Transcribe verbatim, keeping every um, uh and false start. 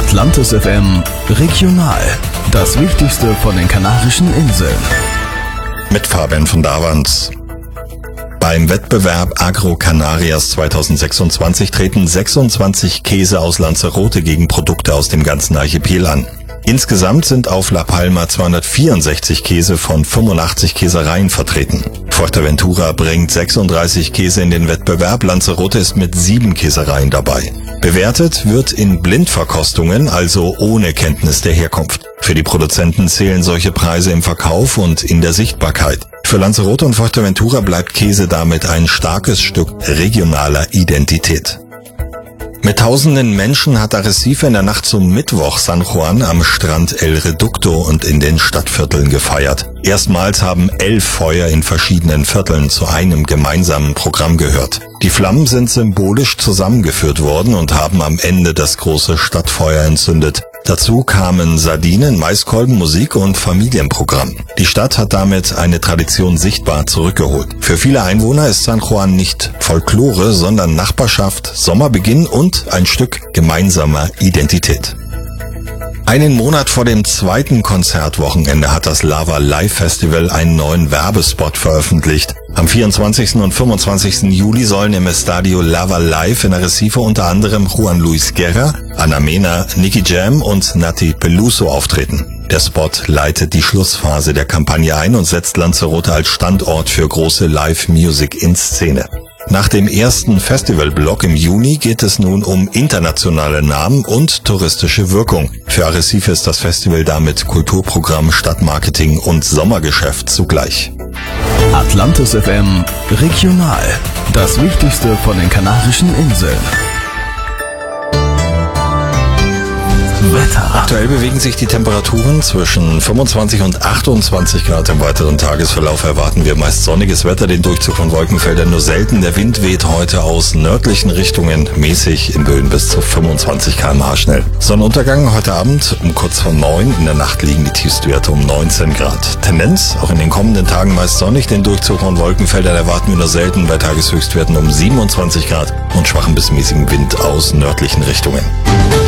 Atlantis F M Regional. Das Wichtigste von den Kanarischen Inseln. Mit Fabian von Davans. Beim Wettbewerb Agro Canarias zweitausendsechsundzwanzig treten sechsundzwanzig Käse aus Lanzarote gegen Produkte aus dem ganzen Archipel an. Insgesamt sind auf La Palma zweihundertvierundsechzig Käse von fünfundachtzig Käsereien vertreten. Fuerteventura bringt sechsunddreißig Käse in den Wettbewerb, Lanzarote ist mit sieben Käsereien dabei. Bewertet wird in Blindverkostungen, also ohne Kenntnis der Herkunft. Für die Produzenten zählen solche Preise im Verkauf und in der Sichtbarkeit. Für Lanzarote und Fuerteventura bleibt Käse damit ein starkes Stück regionaler Identität. Mit tausenden Menschen hat Arrecife in der Nacht zum Mittwoch San Juan am Strand El Reducto und in den Stadtvierteln gefeiert. Erstmals haben elf Feuer in verschiedenen Vierteln zu einem gemeinsamen Programm gehört. Die Flammen sind symbolisch zusammengeführt worden und haben am Ende das große Stadtfeuer entzündet. Dazu kamen Sardinen, Maiskolben, Musik und Familienprogramm. Die Stadt hat damit eine Tradition sichtbar zurückgeholt. Für viele Einwohner ist San Juan nicht Folklore, sondern Nachbarschaft, Sommerbeginn und ein Stück gemeinsamer Identität. Einen Monat vor dem zweiten Konzertwochenende hat das Lava Live Festival einen neuen Werbespot veröffentlicht. Am vierundzwanzigsten und fünfundzwanzigsten Juli sollen im Estadio Lava Live in Arrecife unter anderem Juan Luis Guerra, Ana Mena, Nicky Jam und Nati Peluso auftreten. Der Spot leitet die Schlussphase der Kampagne ein und setzt Lanzarote als Standort für große Live-Music in Szene. Nach dem ersten Festivalblock im Juni geht es nun um internationale Namen und touristische Wirkung. Für Arrecife ist das Festival damit Kulturprogramm, Stadtmarketing und Sommergeschäft zugleich. Atlantis F M Regional. Das Wichtigste von den Kanarischen Inseln. Wetter. Aktuell bewegen sich die Temperaturen zwischen fünfundzwanzig und achtundzwanzig Grad. Im weiteren Tagesverlauf erwarten wir meist sonniges Wetter, den Durchzug von Wolkenfeldern nur selten. Der Wind weht heute aus nördlichen Richtungen mäßig in Böen bis zu fünfundzwanzig Kilometer pro Stunde schnell. Sonnenuntergang heute Abend um kurz vor neun. In der Nacht liegen die Tiefstwerte um neunzehn Grad. Tendenz auch in den kommenden Tagen meist sonnig. Den Durchzug von Wolkenfeldern erwarten wir nur selten bei Tageshöchstwerten um siebenundzwanzig Grad und schwachen bis mäßigen Wind aus nördlichen Richtungen.